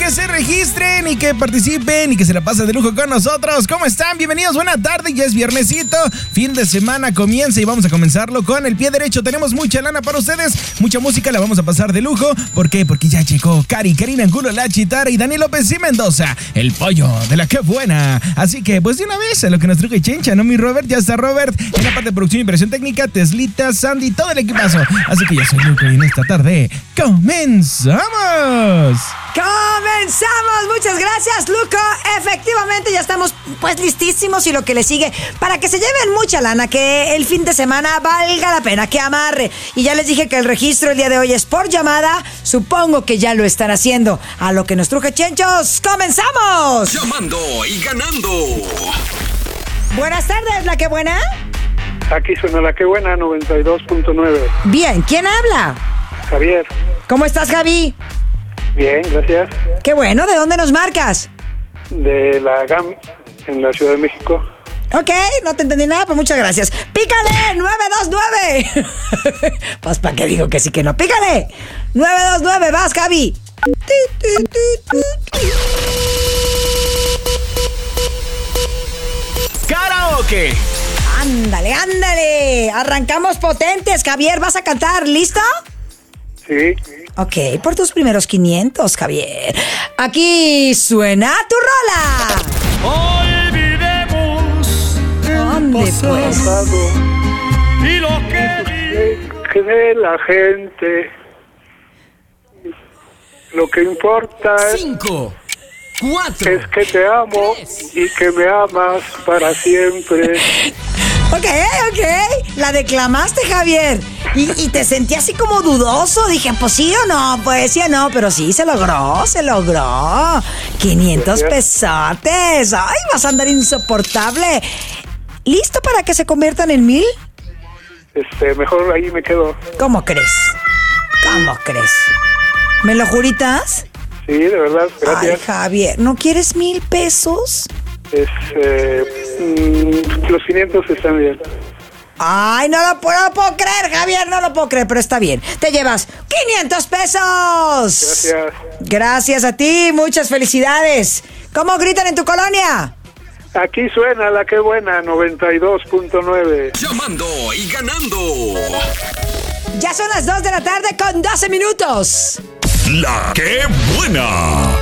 que se registren y que participen y que se la pasen de lujo con nosotros. ¿Cómo están? Bienvenidos, buena tarde. Ya es viernesito, fin de semana comienza y vamos a comenzarlo con el pie derecho. Tenemos mucha lana para ustedes, mucha música, la vamos a pasar de lujo. ¿Por qué? Porque ya llegó Karina Angulo, la Chitara, y Dani López y Mendoza, el pollo de la que buena. Así que, pues de una vez, a lo que nos truje Chencha, ¿no, mi Robert? Ya está Robert en la parte de producción y operación técnica, Teslita, Sandy, todo el equipazo. Así que yo soy Luco y en esta tarde ¡comenzamos! ¡Comenzamos! Muchas gracias, Luco. Efectivamente, ya estamos pues listísimos y lo que le sigue para que se lleven mucha lana, que el fin de semana valga la pena, que amarre. Y ya les dije que el registro el día de hoy es por llamada. Supongo que ya lo están haciendo. A lo que nos truje Chenchos, ¡comenzamos! Llamando y ganando. Buenas tardes, ¿la que buena? Aquí suena la que buena, 92.9. Bien, ¿quién habla? Javier. ¿Cómo estás, Javi? Bien, gracias. Qué bueno, ¿de dónde nos marcas? De la GAM, en la Ciudad de México. Ok, no te entendí nada, pero muchas gracias. ¡Pícale! 929. Pues, ¿para qué digo que sí que no? ¡Pícale! 929, vas, Javi. ¡Karaoke! Ándale, ándale. Arrancamos potentes, Javier. ¿Vas a cantar? ¿Listo? Sí. Ok, por tus primeros 500, Javier. Aquí suena tu rola. Olvidemos ¿Dónde, pues? Pasado, y lo que que de la gente. Lo que importa 5, 4. es que te amo y que me amas para siempre. Ok. La declamaste, Javier. Y te sentí así como dudoso. Dije, pues sí o no, pues sí o no. Pero sí, se logró. 500 pesotes. Ay, vas a andar insoportable. ¿Listo para que se conviertan en 1000? Mejor ahí me quedo. ¿Cómo crees? ¿Me lo juritas? Sí, de verdad, gracias. Ay, Javier, ¿no quieres 1000 pesos? Los 500 están bien. Ay, no lo puedo creer, Javier, no lo puedo creer, pero está bien. Te llevas 500 pesos. Gracias. Gracias a ti, muchas felicidades. ¿Cómo gritan en tu colonia? Aquí suena la que buena, 92.9. Llamando y ganando. Ya son las 2 de la tarde con 12 minutos. La que buena.